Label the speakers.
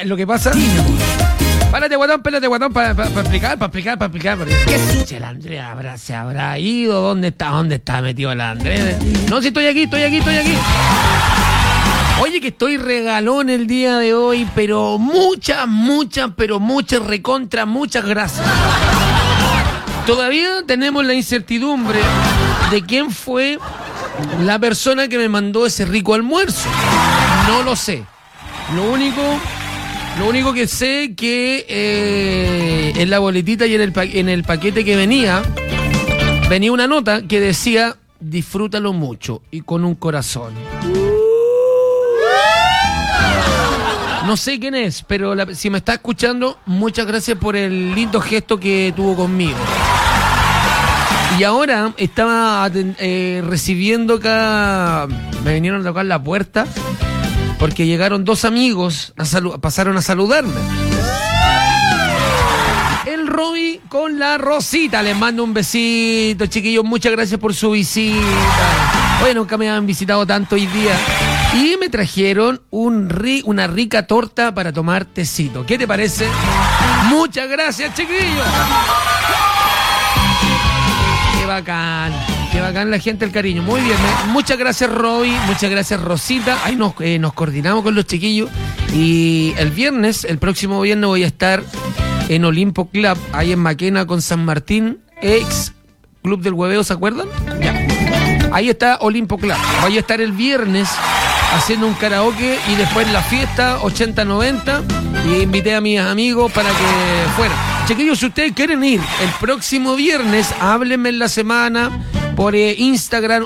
Speaker 1: lo que pasa... Párate, guatón, para explicar. ¿Qué sucia, el Andrés se habrá ido? ¿Dónde está metido el Andrés? No, si estoy aquí. Oye, que estoy regalón el día de hoy, pero muchas gracias. Todavía tenemos la incertidumbre de quién fue la persona que me mandó ese rico almuerzo. No lo sé. Lo único que sé que en la boletita y en el paquete que venía una nota que decía: disfrútalo mucho y con un corazón. No sé quién es, pero si me está escuchando, muchas gracias por el lindo gesto que tuvo conmigo. Y ahora estaba recibiendo acá, me vinieron a tocar la puerta porque llegaron dos amigos, pasaron a saludarme. El Roby con la Rosita, les mando un besito, chiquillos, muchas gracias por su visita. Oye, nunca me habían visitado tanto hoy día. Y me trajeron una rica torta para tomar tecito. ¿Qué te parece? Muchas gracias, chiquillos. Qué bacán la gente, el cariño. Muy bien, muchas gracias, Roby, muchas gracias, Rosita. Ahí nos coordinamos con los chiquillos. Y el próximo viernes voy a estar en Olimpo Club, ahí en Maquena con San Martín, ex Club del Hueveo, ¿se acuerdan? Ya. Ahí está Olimpo Club. Voy a estar el viernes haciendo un karaoke y después la fiesta 80-90 y invité a mis amigos para que fueran. Chiquillos, si ustedes quieren ir el próximo viernes, háblenme en la semana por Instagram